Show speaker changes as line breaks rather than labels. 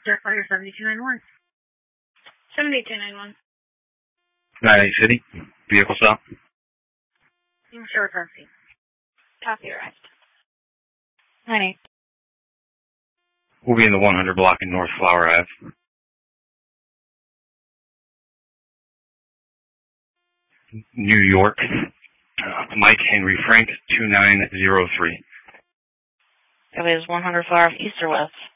Jetfire 7291.
7291.
98 City. Vehicle stop.
Show taxi.
Copy arrived.
98.
We'll be in the 100 block in North Flower Ave. New York. Mike Henry Frank 2903.
That is 100 Flower Ave, east or west?